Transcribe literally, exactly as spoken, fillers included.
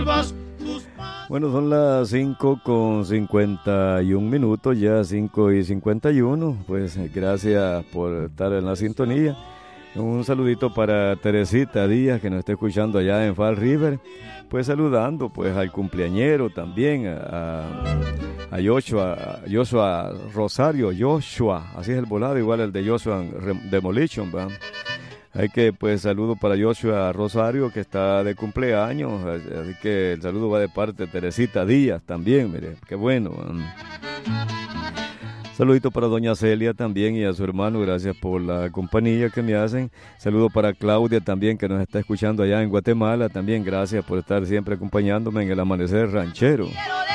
Bueno, son las cinco con cincuenta y un minutos, ya cinco y cincuenta y uno. Pues gracias por estar en la sintonía. Un saludito para Teresita Díaz, que nos está escuchando allá en Fall River. Pues saludando pues al cumpleañero también, a, a Joshua, a Joshua Rosario, Joshua, así es el volado, igual el de Joshua Demolition, ¿va? Hay que, pues, saludo para Joshua Rosario, que está de cumpleaños, así que el saludo va de parte de Teresita Díaz también, mire, qué bueno. Saludito para doña Celia también y a su hermano, gracias por la compañía que me hacen. Saludo para Claudia también, que nos está escuchando allá en Guatemala, también gracias por estar siempre acompañándome en el amanecer ranchero.